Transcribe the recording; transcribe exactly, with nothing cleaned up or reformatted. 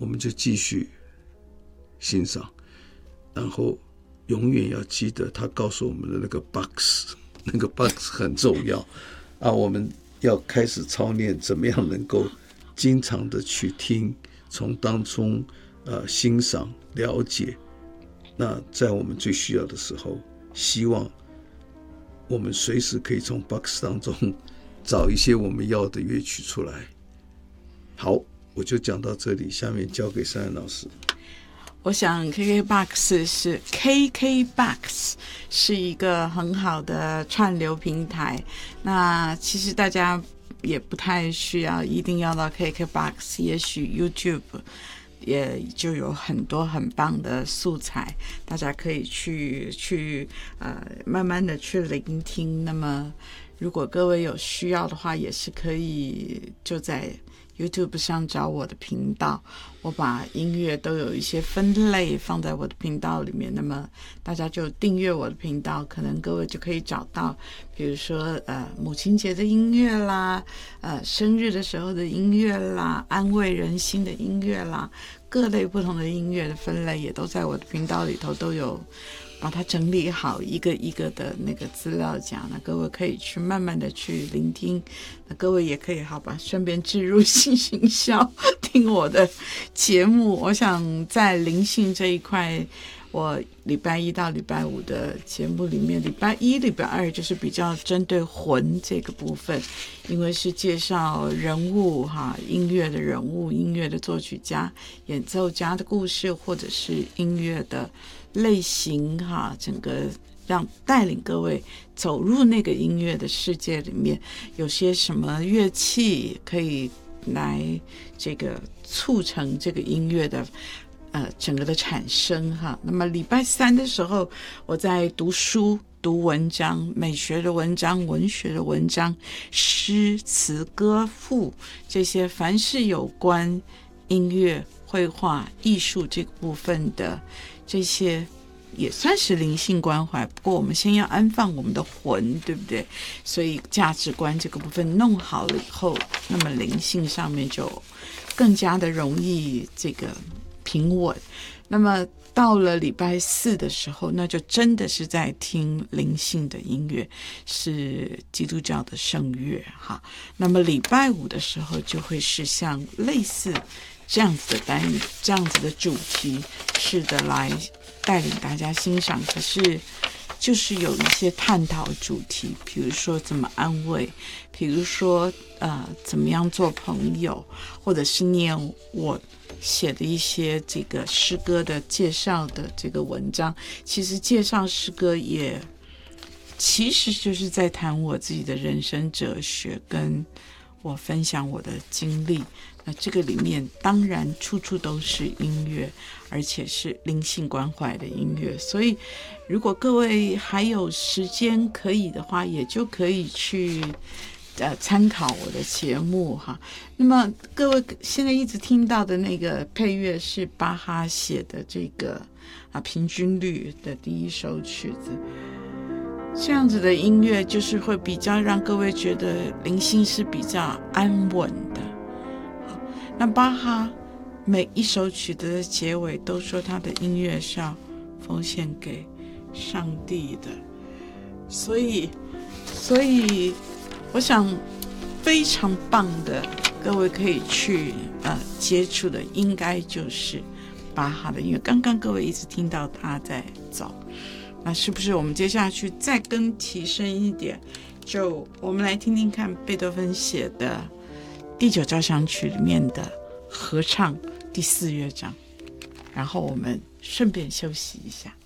我们就继续欣赏，然后永远要记得他告诉我们的那个 box， 那个 box 很重要啊！我们要开始操练怎么样能够经常的去听，从当中呃欣赏了解。那在我们最需要的时候，希望我们随时可以从 box 当中找一些我们要的乐曲出来。好，我就讲到这里，下面交给珊珊老师。 我想 K K B O X 是 K K B O X 是一个很好的串流平台。那其实大家也不太需要一定要到 K K B O X， 也许 YouTube 也就有很多很棒的素材，大家可以去去呃慢慢的去聆听。那么如果各位有需要的话，也是可以就在YouTube 上找我的频道，我把音乐都有一些分类放在我的频道里面，那么大家就订阅我的频道，可能各位就可以找到比如说呃母亲节的音乐啦，呃生日的时候的音乐啦，安慰人心的音乐啦，各类不同的音乐的分类也都在我的频道里头都有把它整理好，一个一个的那个资料夹，那各位可以去慢慢的去聆听，那各位也可以好吧，顺便置入性行销听我的节目。我想在灵性这一块，我礼拜一到礼拜五的节目里面，礼拜一礼拜二就是比较针对魂这个部分，因为是介绍人物哈，音乐的人物，音乐的作曲家、演奏家的故事，或者是音乐的类型哈，整个让带领各位走入那个音乐的世界里面，有些什么乐器可以来这个促成这个音乐的呃整个的产生哈。那么礼拜三的时候，我在读书。读文章，美学的文章，文学的文章，诗词歌赋，这些凡是有关音乐、绘画、艺术这个部分的，这些也算是灵性关怀。不过我们先要安放我们的魂，对不对？所以价值观这个部分弄好了以后，那么灵性上面就更加的容易这个平稳。那么到了礼拜四的时候，那就真的是在听灵性的音乐，是基督教的圣乐哈。那么礼拜五的时候，就会是像类似这样子的单元，这样子的主题，是的来带领大家欣赏。可是就是有一些探讨主题，比如说怎么安慰，比如说呃怎么样做朋友，或者是念我写的一些这个诗歌的介绍的这个文章。其实介绍诗歌也其实就是在谈我自己的人生哲学，跟我分享我的经历。那这个里面当然处处都是音乐，而且是灵性关怀的音乐，所以如果各位还有时间可以的话，也就可以去呃参考我的节目哈。那么各位现在一直听到的那个配乐是巴哈写的这个啊平均律的第一首曲子，这样子的音乐就是会比较让各位觉得灵性是比较安稳的。那巴哈每一首曲子的结尾都说他的音乐是要奉献给上帝的，所以所以我想非常棒的，各位可以去呃接触的应该就是巴哈的音乐。刚刚各位一直听到他在走，那是不是我们接下去再更提升一点，就我们来听听看贝多芬写的第九交响曲里面的合唱第四乐章，然后我们顺便休息一下。